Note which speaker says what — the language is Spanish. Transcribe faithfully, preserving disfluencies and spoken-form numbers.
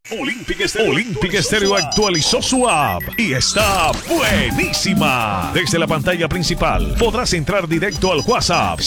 Speaker 1: Olympic Stereo, Olympic Stereo actualizó su app y está buenísima. Desde la pantalla principal podrás entrar directo al WhatsApp